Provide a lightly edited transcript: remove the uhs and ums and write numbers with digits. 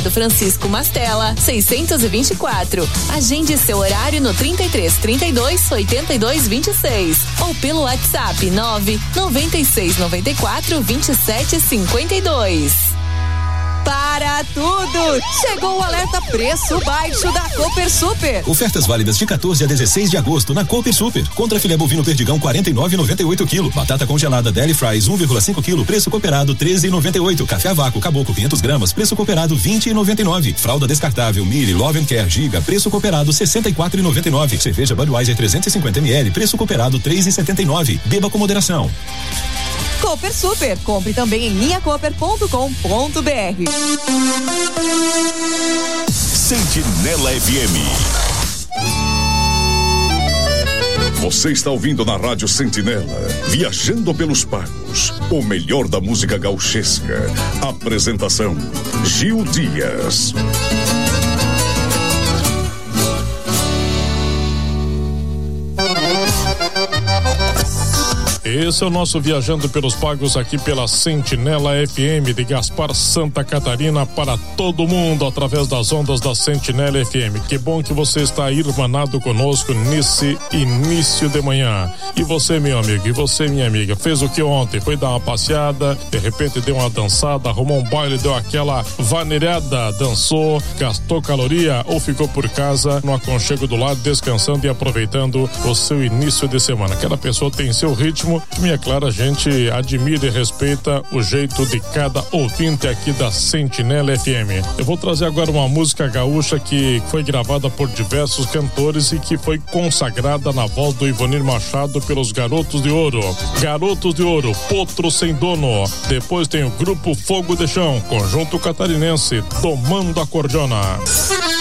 do Francisco Mastella, 624. Agende seu horário no 33 32 82 26 ou pelo WhatsApp 9 96 94 27 52. Para tudo! Chegou o alerta preço baixo da Cooper Super. Ofertas válidas de 14 a 16 de agosto na Cooper Super. Contra filé bovino perdigão 49,98 kg. Batata congelada Deli Fries 1,5 kg. Preço cooperado 13,98. Café a vácuo Caboclo 500 gramas. Preço cooperado 20,99. Fralda descartável Mili Love & Care Giga. Preço cooperado 64,99. Cerveja Budweiser 350 ml. Preço cooperado 3,79. Beba com moderação. Cooper Super. Compre também em minhacooper.com.br. Sentinela FM. Você está ouvindo na Rádio Sentinela, Viajando pelos Pagos, o melhor da música gauchesca. Apresentação, Gil Dias. Esse é o nosso Viajando pelos Pagos aqui pela Sentinela FM de Gaspar, Santa Catarina, para todo mundo através das ondas da Sentinela FM. Que bom que você está irmanado conosco nesse início de manhã. E você, meu amigo, e você, minha amiga, fez o que ontem? Foi dar uma passeada, de repente deu uma dançada, arrumou um baile, deu aquela vaneirada, dançou, gastou caloria ou ficou por casa no aconchego do lar, descansando e aproveitando o seu início de semana. Aquela pessoa tem seu ritmo. E é claro, a gente admira e respeita o jeito de cada ouvinte aqui da Sentinela FM. Eu vou trazer agora uma música gaúcha que foi gravada por diversos cantores e que foi consagrada na voz do Ivonir Machado pelos Garotos de Ouro. Garotos de Ouro, Potro Sem Dono. Depois tem o grupo Fogo de Chão, conjunto catarinense, Tomando a Cordiona.